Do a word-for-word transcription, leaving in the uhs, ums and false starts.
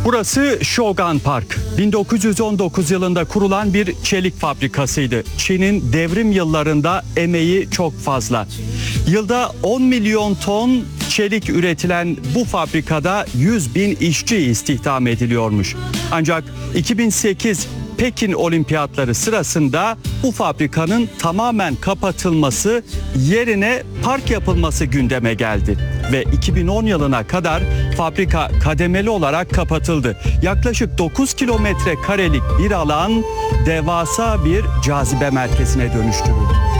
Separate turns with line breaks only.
Burası Shogan Park. bin dokuz yüz on dokuz yılında kurulan bir çelik fabrikasıydı. Çin'in devrim yıllarında emeği çok fazla. Yılda on milyon ton çelik üretilen bu fabrikada yüz bin işçi istihdam ediliyormuş. Ancak iki bin sekiz Pekin Olimpiyatları sırasında bu fabrikanın tamamen kapatılması, yerine park yapılması gündeme geldi. Ve iki bin on yılına kadar fabrika kademeli olarak kapatıldı. Yaklaşık dokuz kilometre karelik bir alan devasa bir cazibe merkezine dönüştürüldü.